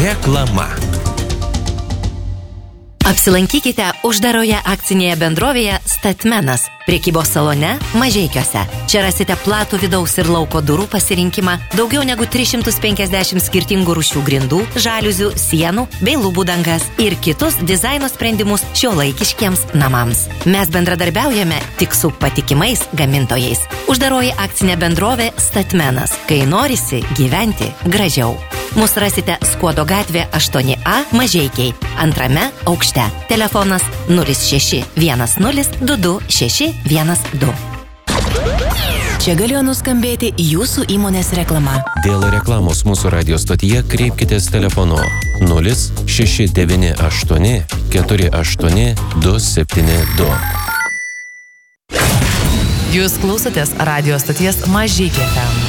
Reklama. Apsilankykite uždaroje akcinėje bendrovėje Statmenas, prekybos salone Mažeikiuose. Čia rasite platų vidaus ir lauko durų pasirinkimą, daugiau negu 350 skirtingų rūšių grindų, žaliuzių, sienų bei lubų dangas ir kitus dizaino sprendimus šiuolaikiškiems namams. Mes bendradarbiaujame tik su patikimais gamintojais. Uždaroji akcinė bendrovė Statmenas, kai norisi gyventi gražiau. Mus rasite Skuodo gatvė 8A Mažeikiai, antrame aukšte. Telefonas 0610226612. Čia galėjo nuskambėti jūsų įmonės reklama. Dėl reklamos mūsų radio stotyje kreipkitės telefonu 0698 48 272. Jūs klausotės radio stoties Mažeikiai FM.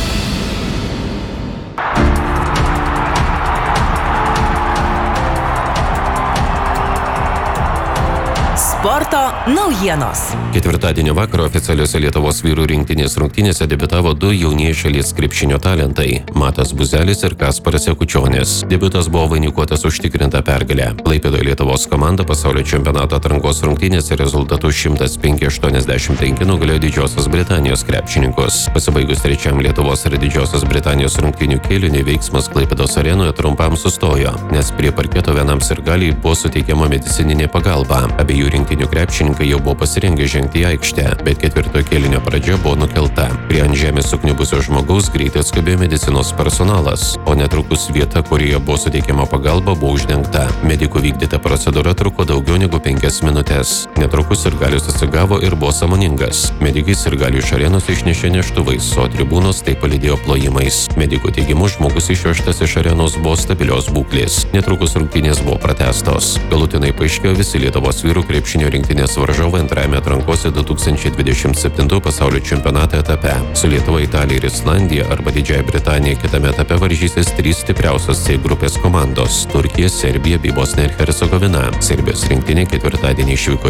Sporto naujienos. Ketvirtadienio vakaro oficialiuose Lietuvos vyrų rinktinės rungtynėse debiutavo du jaunieji šalies krepšinio talentai – Matas Buzelis ir Kasparas Jakučionis. Debiutas buvo vainikuotas užtikrinta pergalė. Klaipėdoje Lietuvos komanda pasaulio čempionato atrankos rungtynėse rezultatu 105-85 nugalėjo Didžiosios Britanijos krepšininkus. Pasibaigus trečiam Lietuvos ir Didžiosios Britanijos rungtynių kėliniui veiksmas Klaipėdos arenoje trumpam sustojo, nes prie parketo vienam sirgaliui buvo suteikiama medicininė pagalba. Abiejų rinktinių krepšininkai jau buvo pasirengę žengti į aikštę, bet ketvirto kėlinio pradžia buvo nukelta. Prie ant žemės sukniubusio žmogaus greitai atskubėjo medicinos personalas, o netrukus vieta, kurioje buvo suteikiama pagalba, buvo uždengta. Medikų vykdyta procedūra truko daugiau negu 5 minutės. Netrukus sirgalius atsigavo ir buvo sąmoningas. Medikai sirgalių iš arenos išnešė neštuvais, o tribūnos tai palydėjo plojimais. Medikų teigimu žmogus išvežtas iš arenos buvo stabilios būklės. Netrukus rungtynės buvo pratęstos. Galutinai paaiškėjo visi Lietuvos vyrų krepšinio rinktinės varžovai antrajame atrankose 2027 pasaulio čempionato etape. Su Lietuva, Italija ir Islandija arba Didžiąja Britanija kitame etape varžysis 3 stipriausios C grupės komandos – Turkija, Serbija bei Bosnija ir Hercegovina. Serbijos rinktinė ketvirtadienį išvyko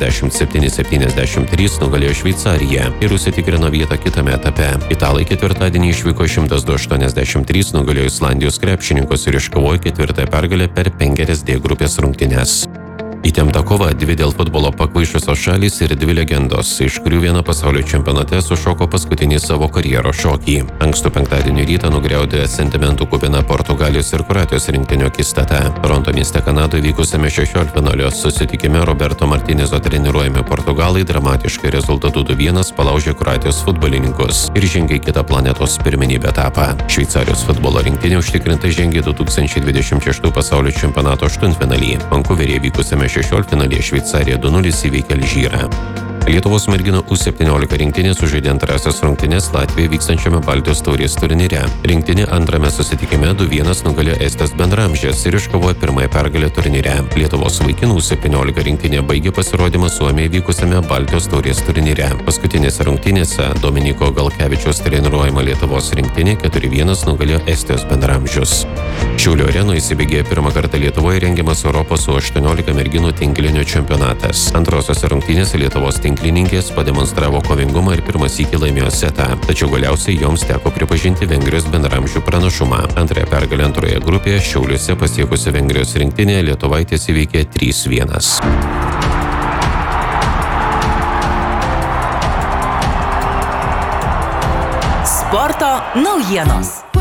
97-73 nugalėjo Šveicariją ir užsitikrino vietą kitame etape. Italai ketvirtadienį išvyko 102-83 nugalėjo Islandijos krepšininkus ir iškovojo ketvirtąją pergalę per 5 D grupės rungtynes. Įtempta kova, 2 dėl futbolo pakvaišusios šalys ir 2 legendos, iš kurių viena pasaulio čempionate sušoko paskutinį savo karjeros šokį. Ankstų penktadienio rytą nugriaudė sentimentų kupina Portugalijos ir Kroatijos rinktinio akistata. Toronto mieste Kanadoje vykusiame 16-finalio susitikime Roberto Martinezo treniruojami Portugalai dramatiškai rezultatu 2-1 palaužė Kroatijos futbolininkus ir žengė į kitą planetos pirmenybę etapą. Šveicarijos futbolo rinktinė užtikrintai žengė 2026 pasaulio čempionato aštuntfinalį. Vankuveryje vykusiame 16-finalyje Šveicarija 2-0 įveikė Alžyrą. Lietuvos merginų U17 rinktinė sužaidė antrąsias rungtynes Latvijoje vykstančiame Baltijos taurės turnyre. Rinktinė antrame susitikime 2-1 nugalėjo Estijos bendraamžės ir iškovojo pirmąją pergalę turnyre. Lietuvos vaikinų U17 rinktinė baigė pasirodymą Suomijoje vykusiame Baltijos taurės turnyre. Paskutinėse rungtynėse Dominiko Galkevičiaus treniruojama Lietuvos rinktinė 4-1 nugalėjo Estijos bendraamžius. Šiaulių arenoje įsibėgėjo pirmą kartą Lietuvoje rengiamas Europos U18 merginų tinklinio čempionatas. Antrosiose rungtynėse Lietuvos tinklininkės pademonstravo kovingumą ir pirmąsyk laimėjo setą, tačiau galiausiai joms teko pripažinti Vengrijos bendraamžių pranašumą. Antrąją pergalę antroje grupėje Šiauliuose pasiekusi Vengrijos rinktinė lietuvaitės įveikė 3-1. Sporto naujienos.